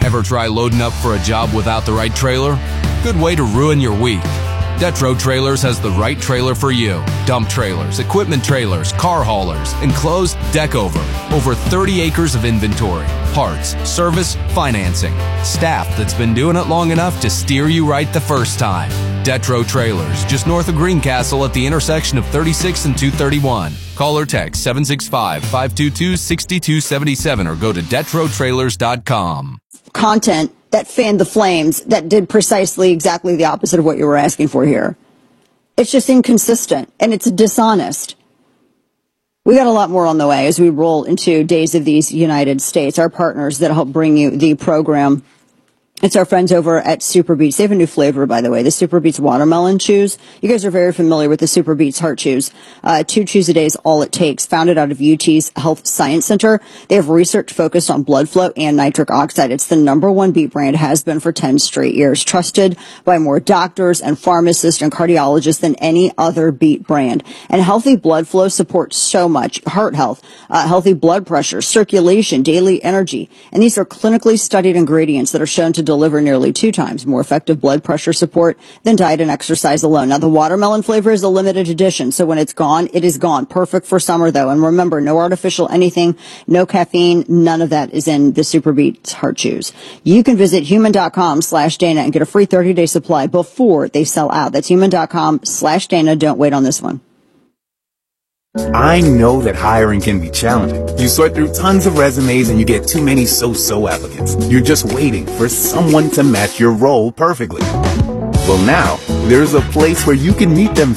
Ever try loading up for a job without the right trailer? Good way to ruin your week. Detro Trailers has the right trailer for you. Dump trailers, equipment trailers, car haulers, enclosed deck over 30 acres of inventory, parts, service, financing, staff that's been doing it long enough to steer you right the first time. Detro Trailers, just north of Greencastle at the intersection of 36 and 231. Call or text 765-522-6277 or go to DetroTrailers.com. Content that fanned the flames, that did precisely exactly the opposite of what you were asking for here. It's just inconsistent, and it's dishonest. We got a lot more on the way as we roll into Days of these United States, our partners that help bring you the program. It's our friends over at Super Beets. They have a new flavor, by the way, the Super Beets watermelon chews. You guys are very familiar with the Super Beets heart chews. 2 chews a day is all it takes. Founded out of UT's Health Science Center. They have research focused on blood flow and nitric oxide. It's the #1 beet brand, has been for 10 straight years. Trusted by more doctors and pharmacists and cardiologists than any other beet brand. And healthy blood flow supports so much. Heart health, healthy blood pressure, circulation, daily energy. And these are clinically studied ingredients that are shown to deliver nearly 2 times more effective blood pressure support than diet and exercise alone. Now, the watermelon flavor is a limited edition, so when it's gone, it is gone. Perfect for summer, though. And remember, no artificial anything, no caffeine, none of that is in the Super Beets heart chews. You can visit human.com/Dana and get a free 30-day supply before they sell out. That's human.com/Dana. Don't wait on this one. I know that hiring can be challenging. You sort through tons of resumes and you get too many so-so applicants. You're just waiting for someone to match your role perfectly. Well, now, there's a place where you can meet them